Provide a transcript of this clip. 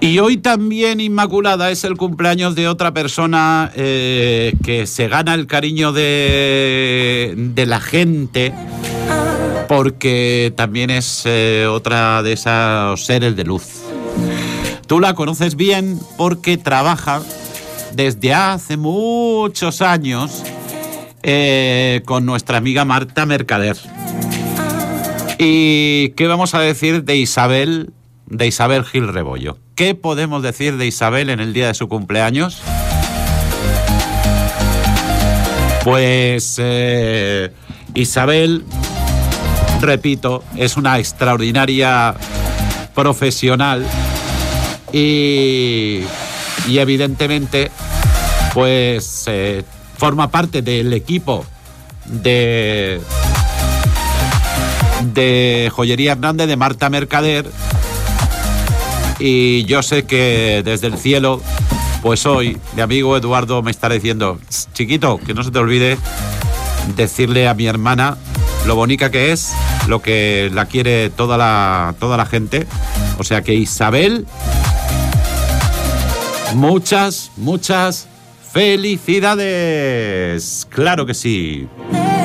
Y hoy también, Inmaculada, es el cumpleaños de otra persona que se gana el cariño de la gente, porque también es otra de esos seres de luz. Tú la conoces bien porque trabaja desde hace muchos años con nuestra amiga Marta Mercader. ¿Y qué vamos a decir de Isabel Gil Rebollo? ¿Qué podemos decir de Isabel en el día de su cumpleaños? Pues Isabel, repito, es una extraordinaria profesional y evidentemente pues forma parte del equipo de Joyería Hernández, de Marta Mercader, y yo sé que desde el cielo, pues hoy mi amigo Eduardo me estará diciendo: chiquito, que no se te olvide decirle a mi hermana lo bonita que es, lo que la quiere toda la gente. O sea que Isabel, muchas felicidades. Claro que sí.